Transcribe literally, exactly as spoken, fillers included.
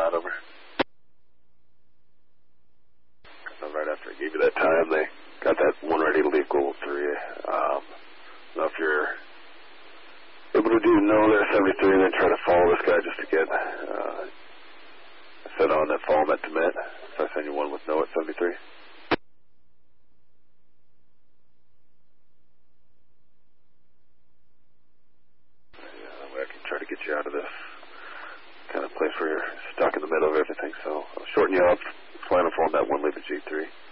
not, over. So right after I gave you that time, they got that one ready to leave goal three. Um, now if you're able to do no there, seventy-three, then try to follow this guy just to get uh, set on that follow that to Met. So I send you one with no at seventy-three. Yeah, that way I can try to get you out of this kind of place where you're stuck in the middle of everything. So I'll shorten you up, plan to form that one, leave at G three.